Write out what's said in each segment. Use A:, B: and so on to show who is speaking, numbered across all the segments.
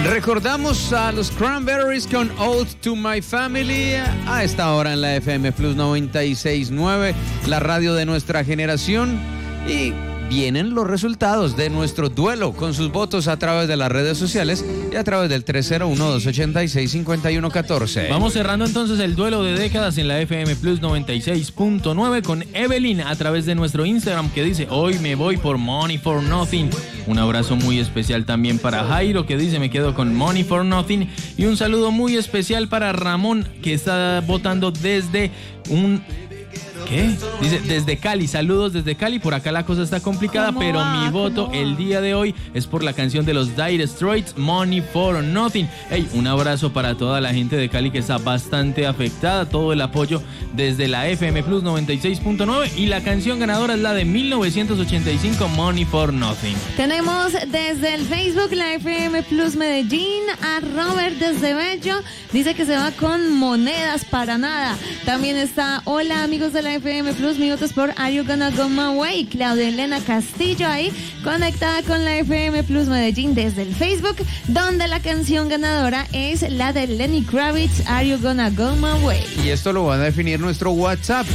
A: Recordamos a los Cranberries con Ode to My Family a esta hora en la FM Plus 96.9, la radio de nuestra generación, y vienen los resultados de nuestro duelo con sus votos a través de las redes sociales y a través del 301-286-5114.
B: Vamos cerrando entonces el duelo de décadas en la FM Plus 96.9 con Evelyn a través de nuestro Instagram, que dice: hoy me voy por Money for Nothing. Un abrazo muy especial también para Jairo, que dice: me quedo con Money for Nothing. Y un saludo muy especial para Ramón, que está votando desde ¿qué? Dice, desde Cali, saludos desde Cali. Por acá la cosa está complicada, pero mi voto el día de hoy es por la canción de los Dire Straits, Money for Nothing. Hey, un abrazo para toda la gente de Cali que está bastante afectada, todo el apoyo desde la FM Plus 96.9, y la canción ganadora es la de 1985, Money for Nothing.
C: Tenemos desde el Facebook la FM Plus Medellín a Robert desde Bello, dice que se va con Monedas para Nada. También está: hola amigos de la FM Plus, mi voto es por Are You Gonna Go My Way. Claudia Elena Castillo ahí conectada con la FM Plus Medellín desde el Facebook, donde la canción ganadora es la de Lenny Kravitz, Are You Gonna Go My Way.
A: Y esto lo va a definir nuestro WhatsApp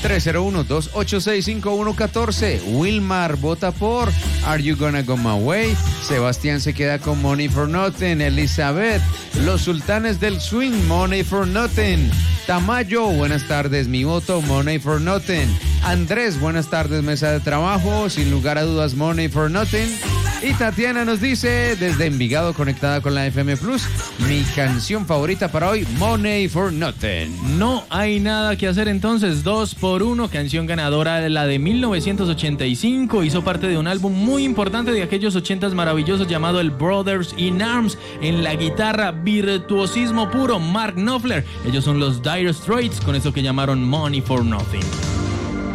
A: 301-286-5114. Wilmar vota por Are You Gonna Go My Way. Sebastián se queda con Money for Nothing. Elizabeth, Los Sultanes del Swing, Money for Nothing. Tamayo, buenas tardes, mi voto, Money for Nothing. Andrés, buenas tardes, mesa de trabajo, sin lugar a dudas, Money for Nothing. Y Tatiana nos dice, desde Envigado, conectada con la FM Plus, mi canción favorita para hoy, Money for Nothing.
B: No hay nada que hacer entonces, 2-1, canción ganadora, la de 1985, hizo parte de un álbum muy importante de aquellos 80s maravillosos llamado el Brothers in Arms. En la guitarra, virtuosismo puro, Mark Knopfler. Ellos son los Dire Straits, con eso que llamaron Money for Nothing.